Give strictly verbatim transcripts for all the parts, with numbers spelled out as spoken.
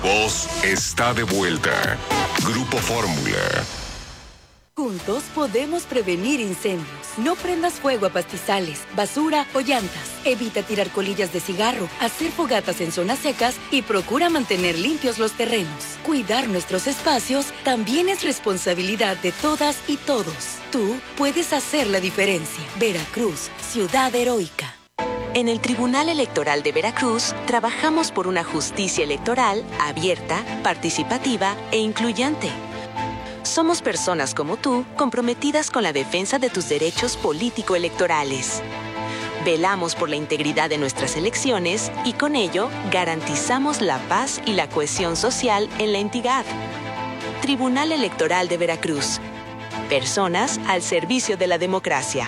Voz está de vuelta. Grupo Fórmula. Juntos podemos prevenir incendios. No prendas fuego a pastizales, basura o llantas. Evita tirar colillas de cigarro, hacer fogatas en zonas secas y procura mantener limpios los terrenos. Cuidar nuestros espacios también es responsabilidad de todas y todos. Tú puedes hacer la diferencia. Veracruz, ciudad heroica. En el Tribunal Electoral de Veracruz, trabajamos por una justicia electoral abierta, participativa e incluyente. Somos personas como tú, comprometidas con la defensa de tus derechos político-electorales. Velamos por la integridad de nuestras elecciones y con ello garantizamos la paz y la cohesión social en la entidad. Tribunal Electoral de Veracruz. Personas al servicio de la democracia.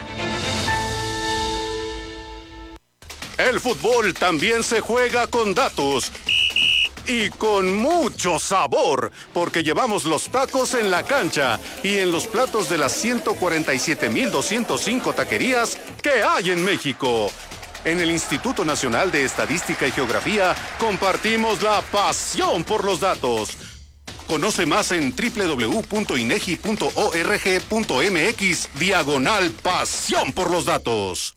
El fútbol también se juega con datos y con mucho sabor, porque llevamos los tacos en la cancha y en los platos de las ciento cuarenta y siete mil doscientos cinco taquerías que hay en México. En el Instituto Nacional de Estadística y Geografía compartimos la pasión por los datos. Conoce más en doble u doble u doble u punto inegi punto org punto mx diagonal pasión por los datos.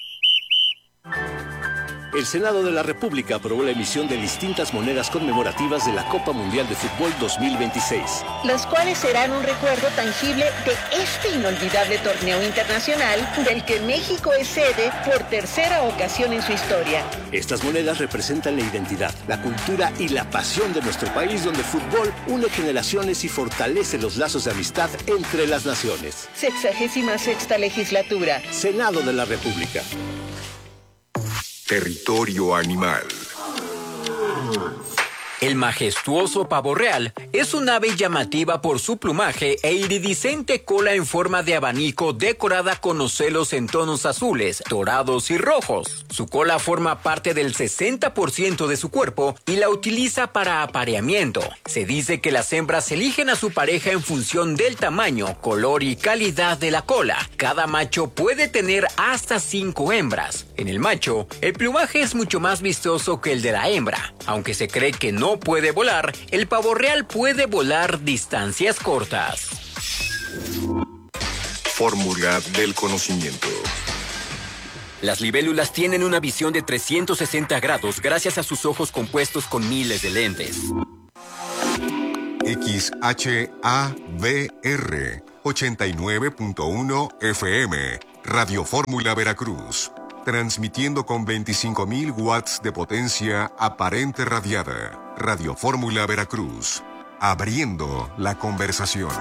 El Senado de la República aprobó la emisión de distintas monedas conmemorativas de la Copa Mundial de Fútbol dos mil veintiséis. Las cuales serán un recuerdo tangible de este inolvidable torneo internacional del que México es sede por tercera ocasión en su historia. Estas monedas representan la identidad, la cultura y la pasión de nuestro país, donde el fútbol une generaciones y fortalece los lazos de amistad entre las naciones. Sexagésima sexta legislatura. Senado de la República. Territorio animal. El majestuoso pavo real es un ave llamativa por su plumaje e iridiscente cola en forma de abanico decorada con ocelos en tonos azules, dorados y rojos. Su cola forma parte del sesenta por ciento de su cuerpo y la utiliza para apareamiento. Se dice que las hembras eligen a su pareja en función del tamaño, color y calidad de la cola. Cada macho puede tener hasta cinco hembras. En el macho, el plumaje es mucho más vistoso que el de la hembra. Aunque se cree que no puede volar, el pavo real puede volar distancias cortas. Fórmula del conocimiento. Las libélulas tienen una visión de trescientos sesenta grados gracias a sus ojos compuestos con miles de lentes. X H A V R ochenta y nueve punto uno F M, Radio Fórmula Veracruz. Transmitiendo con veinticinco mil watts de potencia aparente radiada. Radio Fórmula Veracruz. Abriendo la conversación.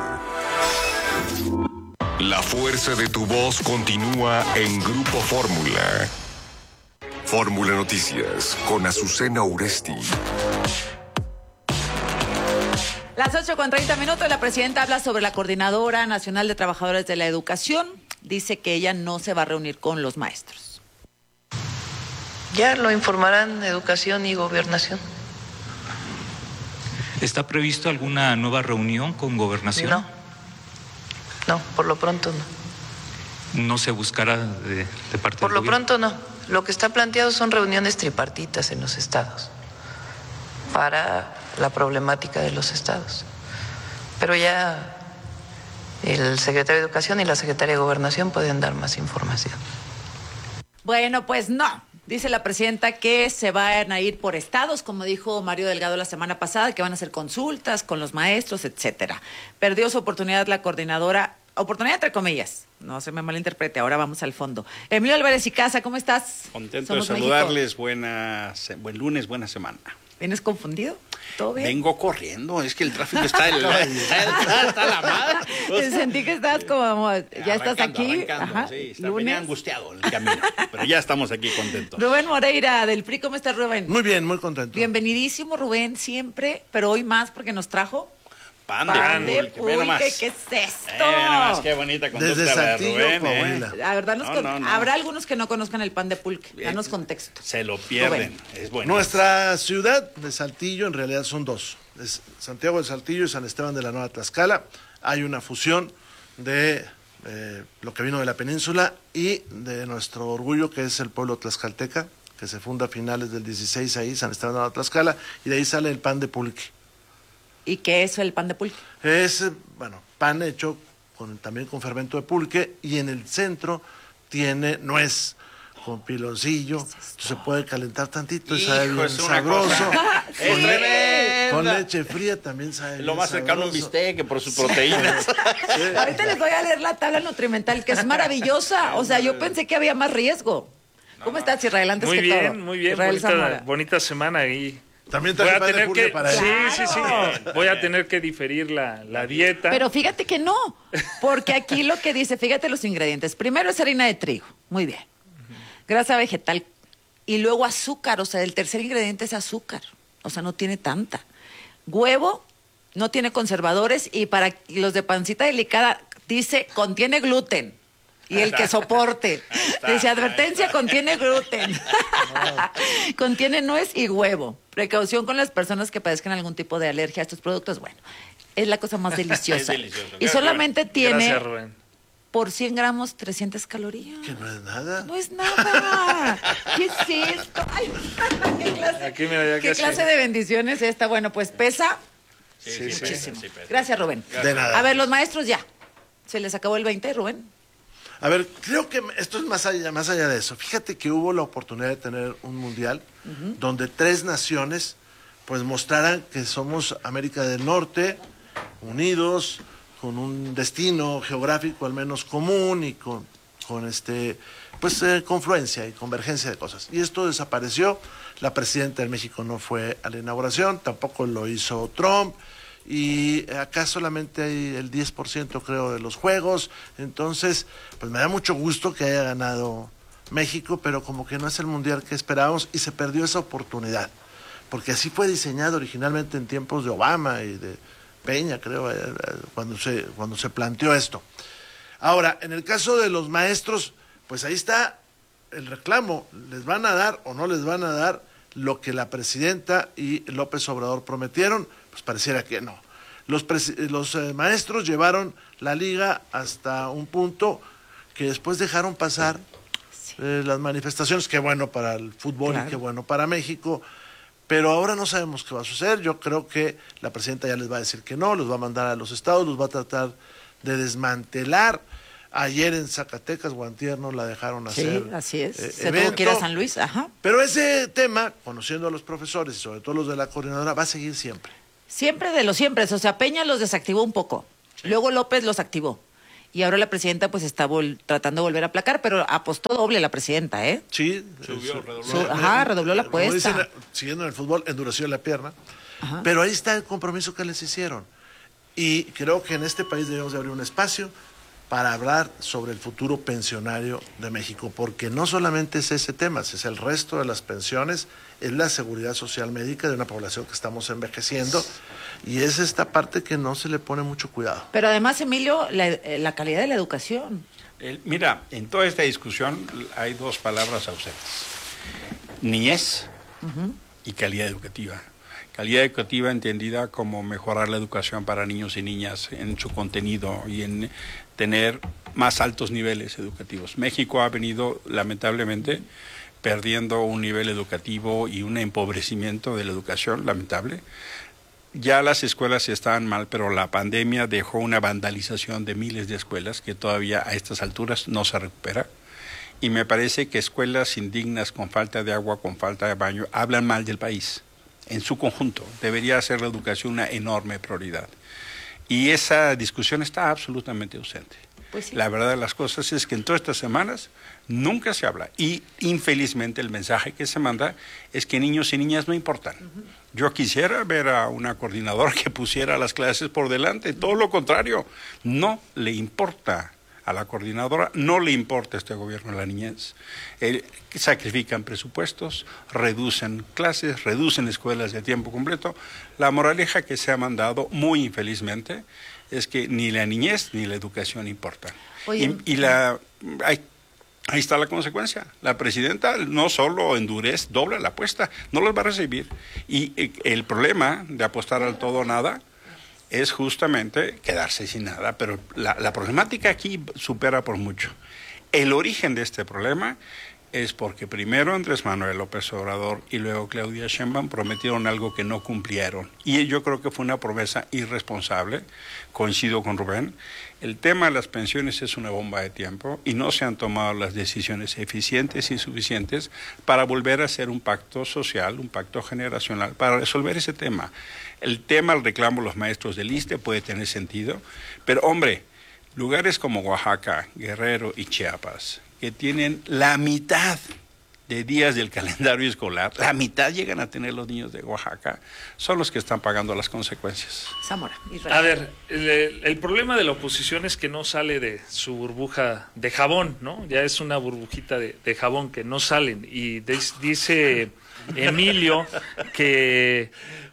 La fuerza de tu voz continúa en Grupo Fórmula. Fórmula Noticias con Azucena Uresti. Las ocho con treinta minutos, la presidenta habla sobre la Coordinadora Nacional de Trabajadores de la Educación. Dice que ella no se va a reunir con los maestros. Ya lo informarán Educación y Gobernación. ¿Está previsto alguna nueva reunión con Gobernación? No, no, por lo pronto no. ¿No se buscará de, de parte Por del lo gobierno? pronto no. Lo que está planteado son reuniones tripartitas en los estados para la problemática de los estados. Pero ya el secretario de Educación y la secretaria de Gobernación pueden dar más información. Bueno, pues no. Dice la presidenta que se van a ir por estados, como dijo Mario Delgado la semana pasada, que van a hacer consultas con los maestros, etcétera. Perdió su oportunidad la coordinadora, oportunidad entre comillas, no se me malinterprete, ahora vamos al fondo. Emilio Álvarez y Casa, ¿cómo estás? Contento Somos de saludarles, México. Buenas, buen lunes, buena semana. ¿Vienes confundido? ¿Todo bien? Vengo corriendo, es que el tráfico está, el, está, está, está la madre. Sentí que estás como, ya estás aquí. Ajá, sí, está bien angustiado en el camino, pero ya estamos aquí contentos. Rubén Moreira, del P R I, ¿cómo estás, Rubén? Muy bien, muy contento. Bienvenidísimo, Rubén, siempre, pero hoy más porque nos trajo Pan de pan de pulque, ve nomás. pulque, ¿qué es esto? Eh, ve nomás, qué bonita conducta Desde la de Saltillo, Rubén. Coahuila. Eh. La verdad, nos No, con... no, no. habrá algunos que no conozcan el pan de pulque. Danos contexto. Se lo pierden, es bueno. Nuestra ciudad de Saltillo en realidad son dos. Es Santiago de Saltillo y San Esteban de la Nueva Tlaxcala. Hay una fusión de eh, lo que vino de la península y de nuestro orgullo, que es el pueblo tlaxcalteca, que se funda a finales del dieciséis ahí, San Esteban de la Tlaxcala, y de ahí sale el pan de pulque. ¿Y qué es el pan de pulque? Es, bueno, pan hecho con, también con fermento de pulque, y en el centro tiene nuez con piloncillo, se puede calentar tantito y sabe bien sabroso. Es con, tremenda. con leche fría también sabe Lo bien más cercano a un sabroso. bistec, que por sus proteínas. Sí. Ahorita les voy a leer la tabla nutrimental, que es maravillosa. O sea, yo pensé que había más riesgo. ¿Cómo estás, Israel? Antes Muy que bien, todo. muy bien. Israel Bonita, Zamora. bonita semana ahí. También voy traje a pan de tener pulque que, para él. sí, sí, sí. Voy a tener que diferir la, la dieta. Pero fíjate que no, porque aquí lo que dice, fíjate los ingredientes. Primero es harina de trigo, muy bien. Grasa vegetal y luego azúcar, o sea, el tercer ingrediente es azúcar, o sea, no tiene tanta. Huevo, no tiene conservadores, y para los de pancita delicada dice contiene gluten. Y el que soporte. Dice, advertencia, contiene gluten. Contiene nuez y huevo. Precaución con las personas que padezcan algún tipo de alergia a estos productos. Bueno, es la cosa más deliciosa. Es delicioso. Y solamente tiene Gracias, Rubén. por cien gramos trescientas calorías. Que no es nada. No es nada. ¿Qué es esto? Ay, ¿qué clase, Aquí, mira, ya ¿qué casi. clase de bendición es esta? Bueno, pues pesa Sí, sí, sí, muchísimo. sí, pero- Gracias, Rubén. De nada. A ver, los maestros ya. ¿Se les acabó el veinte, Rubén? A ver, creo que esto es más allá, más allá de eso. Fíjate que hubo la oportunidad de tener un mundial uh-huh. donde tres naciones pues mostraran que somos América del Norte, unidos, con un destino geográfico al menos común y con, con este pues eh, confluencia y convergencia de cosas. Y esto desapareció. La presidenta de México no fue a la inauguración, tampoco lo hizo Trump. Y acá solamente hay el diez por ciento creo de los juegos, entonces pues me da mucho gusto que haya ganado México, pero como que no es el mundial que esperábamos y se perdió esa oportunidad, porque así fue diseñado originalmente en tiempos de Obama y de Peña, creo, cuando se, cuando se planteó esto. Ahora, en el caso de los maestros, pues ahí está el reclamo, ¿les van a dar o no les van a dar lo que la presidenta y López Obrador prometieron? Pues pareciera que no. Los, los eh, maestros llevaron la liga hasta un punto que después dejaron pasar sí. eh, las manifestaciones, qué bueno para el fútbol claro. y qué bueno para México, pero ahora no sabemos qué va a suceder. Yo creo que la presidenta ya les va a decir que no, los va a mandar a los estados, los va a tratar de desmantelar. Ayer en Zacatecas, Guantier no la dejaron hacer. Sí, así es. Eh, Se tuvo que ir a San Luis, ajá. Pero ese tema, conociendo a los profesores y sobre todo los de la coordinadora, va a seguir siempre. Siempre de los siempre. O sea, Peña los desactivó un poco. Sí. Luego López los activó. Y ahora la presidenta pues está vol- tratando de volver a aplacar, pero apostó doble la presidenta, ¿eh? Sí. Subió, redobló. Su, ajá, redobló la apuesta. Dicen, siguiendo en el fútbol, endureció la pierna. Ajá. Pero ahí está el compromiso que les hicieron. Y creo que en este país debemos de abrir un espacio para hablar sobre el futuro pensionario de México, porque no solamente es ese tema, es el resto de las pensiones, es la seguridad social médica de una población que estamos envejeciendo, y es esta parte que no se le pone mucho cuidado. Pero además, Emilio, la, la calidad de la educación. El, mira, en toda esta discusión hay dos palabras ausentes: niñez uh-huh. y calidad educativa. Calidad educativa entendida como mejorar la educación para niños y niñas en su contenido y en tener más altos niveles educativos. México ha venido, lamentablemente, perdiendo un nivel educativo y un empobrecimiento de la educación lamentable. Ya las escuelas estaban mal, pero la pandemia dejó una vandalización de miles de escuelas que todavía a estas alturas no se recupera. Y me parece que escuelas indignas, con falta de agua, con falta de baño, hablan mal del país. En su conjunto, debería ser la educación una enorme prioridad. Y esa discusión está absolutamente ausente. Pues sí. La verdad de las cosas es que en todas estas semanas nunca se habla. Y infelizmente el mensaje que se manda es que niños y niñas no importan. Uh-huh. Yo quisiera ver a una coordinadora que pusiera las clases por delante. Todo lo contrario, no le importa. A la coordinadora no le importa este gobierno la niñez. Eh, sacrifican presupuestos, reducen clases, reducen escuelas de tiempo completo. La moraleja que se ha mandado, muy infelizmente, es que ni la niñez ni la educación importan. Oye, y, y la, ahí, ahí está la consecuencia. La presidenta no solo endurece, dobla la apuesta, no los va a recibir. Y eh, el problema de apostar al todo o nada es justamente quedarse sin nada, pero la, la problemática aquí supera por mucho. El origen de este problema es porque primero Andrés Manuel López Obrador y luego Claudia Sheinbaum prometieron algo que no cumplieron. Y yo creo que fue una promesa irresponsable, coincido con Rubén. El tema de las pensiones es una bomba de tiempo y no se han tomado las decisiones eficientes y suficientes para volver a hacer un pacto social, un pacto generacional, para resolver ese tema. El tema, el reclamo de los maestros del ISSSTE puede tener sentido, pero hombre, lugares como Oaxaca, Guerrero y Chiapas, que tienen la mitad de días del calendario escolar, la mitad llegan a tener los niños de Oaxaca, son los que están pagando las consecuencias. Zamora, Israel. A ver, el, el problema de la oposición es que no sale de su burbuja de jabón, ¿no? Ya es una burbujita de, de jabón que no salen. Y de, dice Emilio que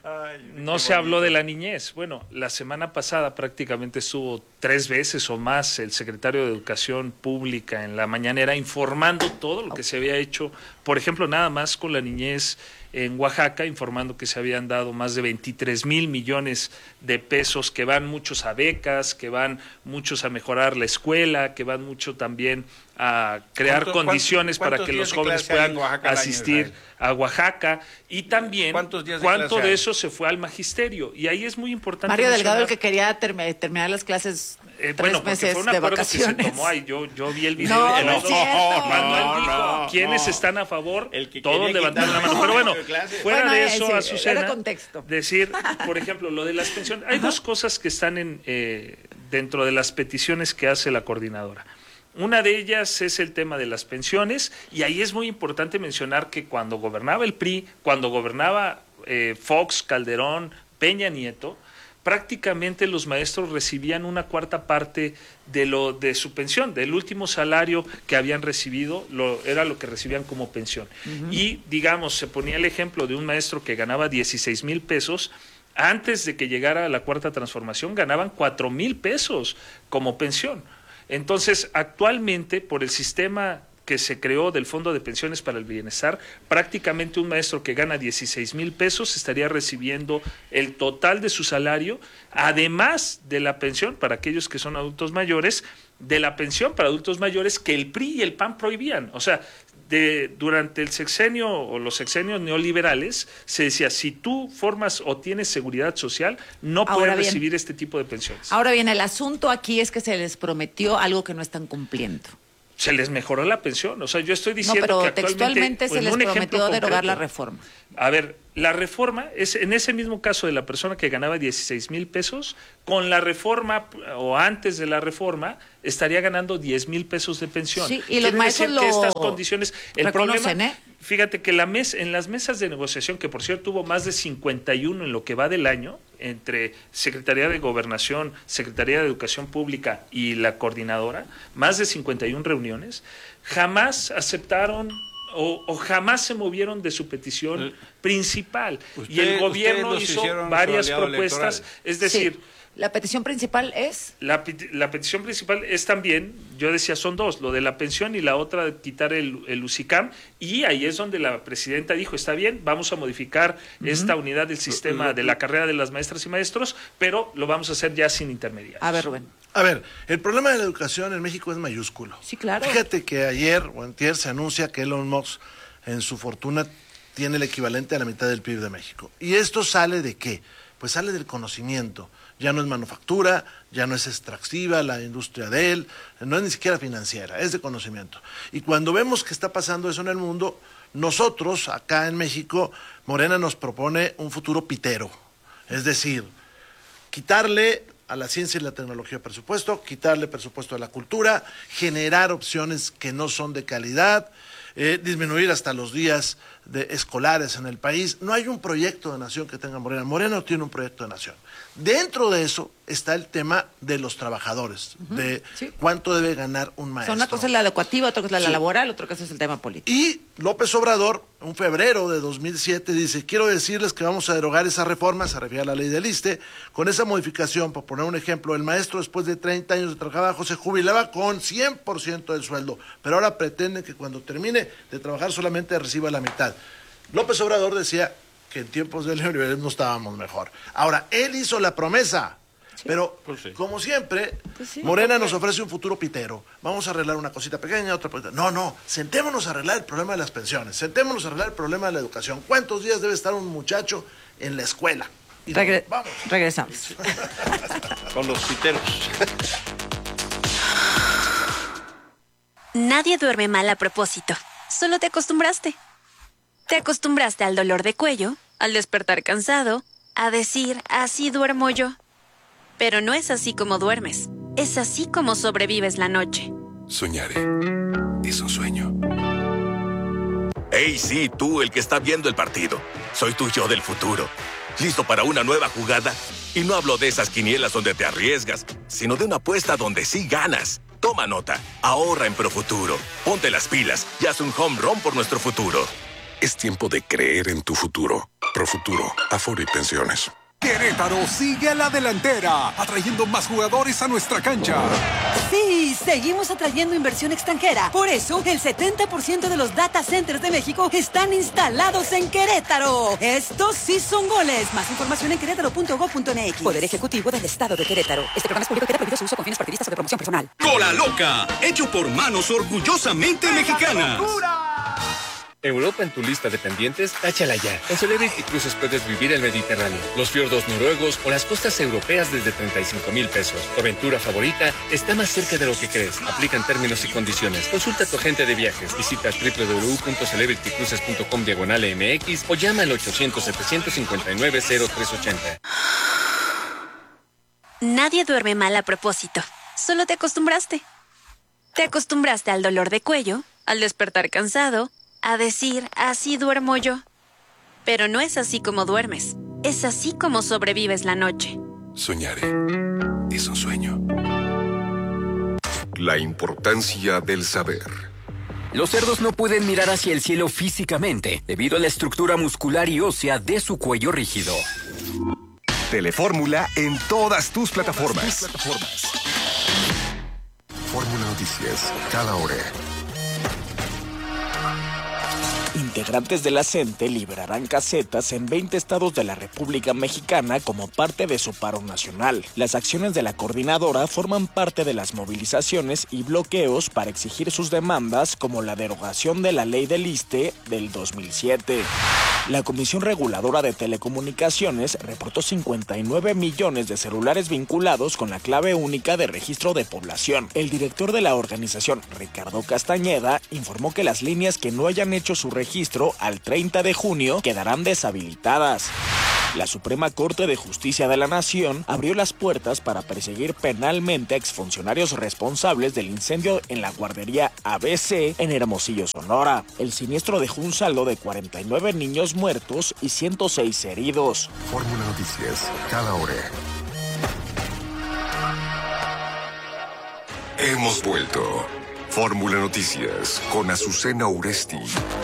no se habló de la niñez. Bueno, la semana pasada prácticamente estuvo tres veces o más el secretario de Educación Pública en la mañanera informando todo lo que se había hecho, por ejemplo, nada más con la niñez en Oaxaca, informando que se habían dado más de veintitrés mil millones de pesos, que van muchos a becas, que van muchos a mejorar la escuela, que van mucho también a crear condiciones para que los jóvenes puedan asistir a Oaxaca, y también cuánto de eso se fue al magisterio, y ahí es muy importante. Mario Delgado, el que quería term- terminar las clases eh, tres bueno, meses fue un de acuerdo que se vacaciones. tomó ahí, yo, yo vi el video. No, de no los es dos. cierto. Cuando él No, dijo no, quiénes no. están a favor, El que todos quería levantaron la quitar- mano. Pero bueno, fuera Bueno, de eh, eso, sí, Azucena, era contexto. decir, por ejemplo, lo de las pensiones. Hay dos cosas que están en eh, dentro de las peticiones que hace la coordinadora. Una de ellas es el tema de las pensiones, y ahí es muy importante mencionar que cuando gobernaba el P R I, cuando gobernaba eh, Fox, Calderón, Peña Nieto, prácticamente los maestros recibían una cuarta parte de lo de su pensión, del último salario que habían recibido, lo, era lo que recibían como pensión. Uh-huh. Y, digamos, se ponía el ejemplo de un maestro que ganaba dieciséis mil pesos, antes de que llegara la cuarta transformación ganaban cuatro mil pesos como pensión. Entonces, actualmente, por el sistema que se creó del Fondo de Pensiones para el Bienestar, prácticamente un maestro que gana dieciséis mil pesos estaría recibiendo el total de su salario, además de la pensión para aquellos que son adultos mayores, de la pensión para adultos mayores que el P R I y el P A N prohibían. O sea, de, durante el sexenio o los sexenios neoliberales se decía, si tú formas o tienes seguridad social, no Ahora puedes bien, recibir este tipo de pensiones. Ahora bien, el asunto aquí es que se les prometió algo que no están cumpliendo. Se les mejoró la pensión. O sea, yo estoy diciendo no, pero que actualmente, textualmente se les prometió derogar la reforma. A ver, la reforma, es en ese mismo caso de la persona que ganaba dieciséis mil pesos, con la reforma o antes de la reforma, estaría ganando diez mil pesos de pensión. Sí, y los maestros lo que estas condiciones, el problema, ¿eh? Fíjate que la mes, en las mesas de negociación, que por cierto hubo más de cincuenta y uno en lo que va del año, entre Secretaría de Gobernación, Secretaría de Educación Pública y la coordinadora, más de cincuenta y una reuniones, jamás aceptaron o, o jamás se movieron de su petición el, principal. Usted, y el gobierno hizo varias propuestas, electoral. Es decir... Sí. ¿La petición principal es? La, la petición principal es también, yo decía, son dos, lo de la pensión y la otra de quitar el, el UCICAM, y ahí es donde la presidenta dijo, está bien, vamos a modificar uh-huh. esta unidad del sistema de la carrera de las maestras y maestros, pero lo vamos a hacer ya sin intermediarios. A ver, Rubén. A ver, el problema de la educación en México es mayúsculo. Sí, claro. Fíjate que ayer o antier se anuncia que Elon Musk en su fortuna tiene el equivalente a la mitad del P I B de México. ¿Y esto sale de qué? Pues sale del conocimiento. Ya no es manufactura, ya no es extractiva la industria de él, no es ni siquiera financiera, es de conocimiento. Y cuando vemos que está pasando eso en el mundo, nosotros acá en México, Morena nos propone un futuro pitero. Es decir, quitarle a la ciencia y la tecnología presupuesto, quitarle presupuesto a la cultura, generar opciones que no son de calidad, eh, disminuir hasta los días de escolares en el país. No hay un proyecto de nación que tenga Morena. Morena no tiene un proyecto de nación. Dentro de eso está el tema de los trabajadores, uh-huh. de sí. cuánto debe ganar un maestro. O sea, una cosa es la educativa, otra cosa es la sí. laboral, otra cosa es el tema político. Y López Obrador, en febrero de dos mil siete, dice, quiero decirles que vamos a derogar esa reforma, se refiere a la ley del ISSSTE, con esa modificación, por poner un ejemplo, el maestro después de treinta años de trabajo se jubilaba con cien por ciento del sueldo, pero ahora pretenden que cuando termine de trabajar solamente reciba la mitad. López Obrador decía que en tiempos del neoliberalismo estábamos mejor. Ahora, él hizo la promesa, Pero, Pues sí. como siempre, Pues sí, Morena ¿por qué? nos ofrece un futuro pitero. Vamos a arreglar una cosita pequeña, otra cosita. No, no, sentémonos a arreglar el problema de las pensiones. Sentémonos a arreglar el problema de la educación. ¿Cuántos días debe estar un muchacho en la escuela? Y Regre- vamos. Regresamos. Con los piteros. Nadie duerme mal a propósito. Solo te acostumbraste. Te acostumbraste al dolor de cuello, al despertar cansado, a decir, así duermo yo. Pero no es así como duermes. Es así como sobrevives la noche. Soñaré. Es un sueño. Hey, sí, tú, el que está viendo el partido. Soy tu yo del futuro. ¿Listo para una nueva jugada? Y no hablo de esas quinielas donde te arriesgas, sino de una apuesta donde sí ganas. Toma nota, ahorra en Profuturo. Ponte las pilas y haz un home run por nuestro futuro. Es tiempo de creer en tu futuro. Profuturo, Afore y Pensiones. Querétaro sigue a la delantera, atrayendo más jugadores a nuestra cancha. Sí, seguimos atrayendo inversión extranjera. Por eso, el setenta por ciento de los data centers de México están instalados en Querétaro. Estos sí son goles. Más información en querétaro punto gob punto eme equis. Poder Ejecutivo del Estado de Querétaro. Este programa es público y queda prohibido su uso con fines partidistas o de promoción personal. Cola Loca, hecho por manos orgullosamente mexicanas. Europa en tu lista de pendientes, táchala ya. En Celebrity Cruises puedes vivir el Mediterráneo, los fiordos noruegos o las costas europeas desde treinta y cinco mil pesos. Tu aventura favorita está más cerca de lo que crees. Aplican términos y condiciones. Consulta a tu agente de viajes. Visita doble u doble u doble u punto celebrity cruises punto com diagonal eme equis o llama al ochocientos, setecientos cincuenta y nueve, cero tres ochenta. Nadie duerme mal a propósito. Solo te acostumbraste. Te acostumbraste al dolor de cuello, al despertar cansado, a decir, así duermo yo. Pero no es así como duermes. Es así como sobrevives la noche. Soñaré. Es un sueño. La importancia del saber. Los cerdos no pueden mirar hacia el cielo físicamente debido a la estructura muscular y ósea de su cuello rígido. Telefórmula en todas tus plataformas. Tus plataformas. Fórmula Noticias, cada hora. Integrantes de la CENTE liberarán casetas en veinte estados de la República Mexicana como parte de su paro nacional. Las acciones de la coordinadora forman parte de las movilizaciones y bloqueos para exigir sus demandas, como la derogación de la ley del ISSSTE del dos mil siete. La Comisión Reguladora de Telecomunicaciones reportó cincuenta y nueve millones de celulares vinculados con la clave única de registro de población. El director de la organización, Ricardo Castañeda, informó que las líneas que no hayan hecho su registro al treinta de junio quedarán deshabilitadas. La Suprema Corte de Justicia de la Nación abrió las puertas para perseguir penalmente a exfuncionarios responsables del incendio en la guardería A B C en Hermosillo, Sonora. El siniestro dejó un saldo de cuarenta y nueve niños muertos y ciento seis heridos. Fórmula Noticias, cada hora. Hemos vuelto. Fórmula Noticias con Azucena Uresti.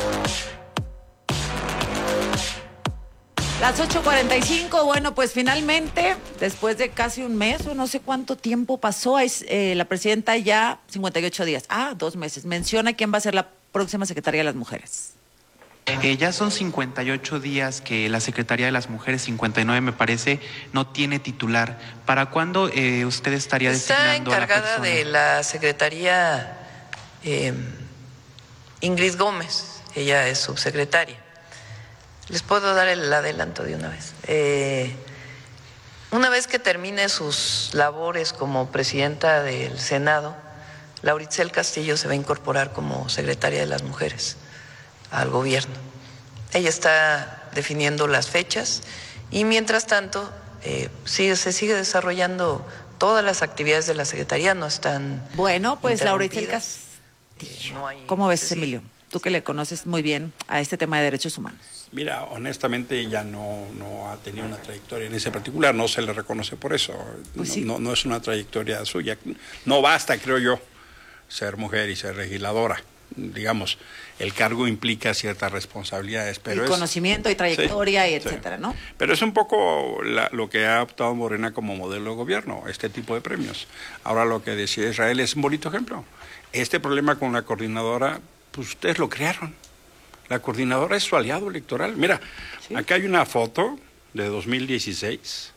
Las ocho cuarenta y cinco, bueno, pues finalmente, después de casi un mes o no sé cuánto tiempo pasó, es, eh, la presidenta ya cincuenta y ocho días, ah, dos meses, menciona quién va a ser la próxima secretaria de las mujeres. Eh, ya son cincuenta y ocho días que la Secretaría de las Mujeres, cincuenta y nueve me parece, no tiene titular. ¿Para cuándo eh, usted estaría Está designando a la encargada persona? de la Secretaría eh, Ingrid Gómez, ella es subsecretaria. Les puedo dar el adelanto de una vez. Eh, una vez que termine sus labores como presidenta del Senado, Lauritzel Castillo se va a incorporar como secretaria de las Mujeres al gobierno. Ella está definiendo las fechas y mientras tanto eh, sigue, se sigue desarrollando todas las actividades de la Secretaría, no están Bueno, pues Lauritzel Castillo, eh, no hay, ¿cómo ves, Emilio? Tú que le conoces muy bien a este tema de derechos humanos. Mira, honestamente ella no, no ha tenido una trayectoria en ese particular, no se le reconoce por eso, Pues no, sí. no, no es una trayectoria suya. No basta, creo yo, ser mujer y ser legisladora. Digamos, el cargo implica ciertas responsabilidades, pero y es... conocimiento y trayectoria Sí, y etcétera, sí. ¿no? Pero es un poco la- lo que ha optado Morena como modelo de gobierno, este tipo de premios. Ahora lo que decía Israel es un bonito ejemplo. Este problema con la coordinadora, pues ustedes lo crearon. La coordinadora es su aliado electoral. Mira, acá hay una foto de dos mil dieciséis,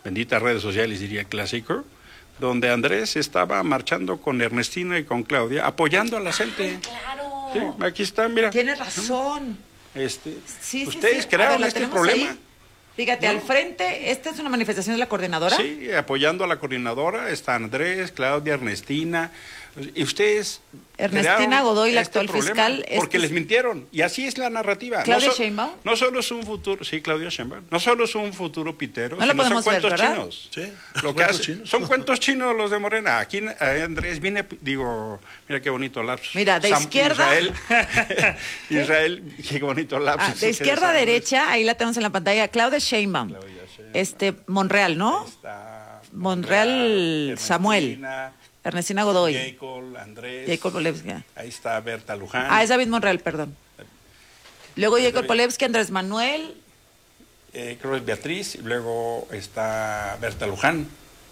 benditas redes sociales, diría el clásico, donde Andrés estaba marchando con Ernestina y con Claudia, apoyando a la gente. Claro. Sí, aquí está, mira. Tienes razón. Este, Sí, sí, ustedes sí. crearon A ver, ¿la este tenemos problema. ahí? Fíjate, ¿No? al frente, ¿esta es una manifestación de la coordinadora? Sí, apoyando a la coordinadora, está Andrés, Claudia, Ernestina, y ustedes Ernestina crearon Godoy, la este actual problema, fiscal. Porque este les mintieron, y así es la narrativa. ¿Claudia no so- Sheinbaum? No solo es un futuro, sí, Claudia Sheinbaum, no solo es un futuro pitero, No la sino son podemos ver, cuentos ¿verdad? chinos. Sí, Lo que cuentos hace- chinos. son cuentos chinos los de Morena. Aquí eh, Andrés viene, digo, mira qué bonito lapsus. Mira, de Sam- izquierda- Israel, Israel, qué bonito lapsus. Ah, de izquierda a derecha, ahí la tenemos en la pantalla, Claudia Sheinbaum. Este, Monreal, ¿no? Monreal Samuel. Ernestina, Ernestina Godoy. Jacob, Andrés. Jacob Polevsky. Ahí está Berta Luján. Ah, es David Monreal, perdón. Luego Jacob Polevsky, Andrés Manuel. Eh, creo que es Beatriz, y luego está Berta Luján.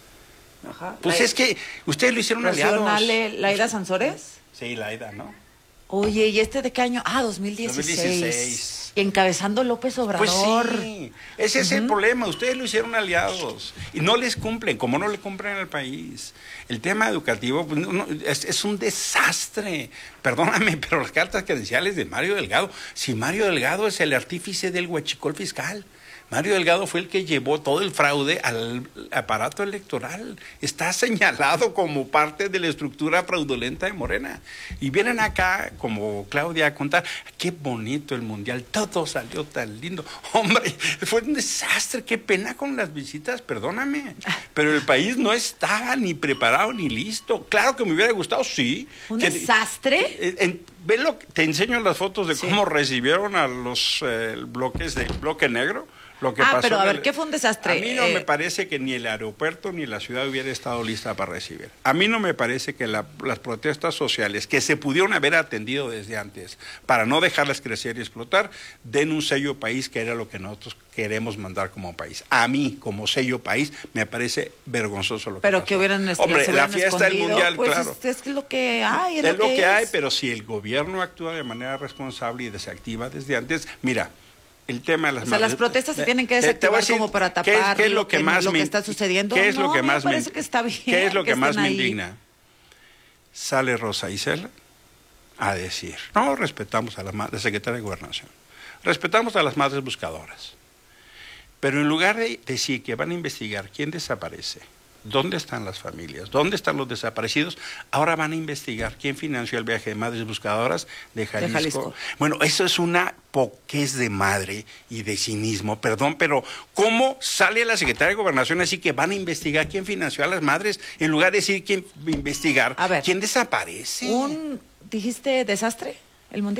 Ajá. Pues La- es que ustedes lo hicieron Rocío aliados. Nale, Laida Sansores. Sí, Laida, ¿no? Oye, ¿y este de qué año? Ah, dos mil dieciséis. dos mil dieciséis. Y encabezando López Obrador. Pues sí, ese es el problema, ustedes lo hicieron aliados y no les cumplen, como no le cumplen al país. El tema educativo pues, no, no, es, es un desastre, perdóname, pero las cartas credenciales de Mario Delgado, si Mario Delgado es el artífice del huachicol fiscal, Mario Delgado fue el que llevó todo el fraude al aparato electoral. Está señalado como parte de la estructura fraudulenta de Morena. Y vienen acá, como Claudia, a contar, qué bonito el Mundial, todo salió tan lindo. Hombre, fue un desastre, qué pena con las visitas, perdóname. Pero el país no estaba ni preparado ni listo. Claro que me hubiera gustado, sí. ¿Un que- desastre? en- en- ve lo que- te enseño las fotos de cómo recibieron a los eh, bloques del bloque negro. Lo que Ah, pasó pero a en ver, el- ¿qué fue un desastre? A mí no Eh, me parece que ni el aeropuerto ni la ciudad hubiera estado lista para recibir. A mí no me parece que la- las protestas sociales, que se pudieron haber atendido desde antes, para no dejarlas crecer y explotar, den un sello país, que era lo que nosotros queremos mandar como país. A mí, como sello país, me parece vergonzoso lo que Pero pasó. que hubieran est- Hombre, se la hubieran fiesta del escondido, Mundial, pues claro. Es, es lo que hay, es, Es lo que, es. hay, pero si el gobierno actúa de manera responsable y desactiva desde antes, mira, el tema de las O sea, las madres- protestas se Eh, tienen que eh, te voy a desactivar decir, como para ¿qué es- tapar qué es lo que más lo que me- está sucediendo. ¿Qué es No, lo que a mí más me me parece que está bien. ¿Qué es lo que, más estén me ahí. indigna? Sale Rosa Isela a decir, no respetamos a la, ma- la secretaria de Gobernación, respetamos a las madres buscadoras, pero en lugar de decir que van a investigar quién desaparece, dónde están las familias, dónde están los desaparecidos, ahora van a investigar quién financió el viaje de madres buscadoras de Jalisco. Jalisco. Bueno, eso es una poquez de madre y de cinismo, perdón, pero ¿cómo sale la secretaria de Gobernación así que van a investigar quién financió a las madres en lugar de decir quién investigar quién desaparece? Un, ¿dijiste desastre? ¿El Mundial?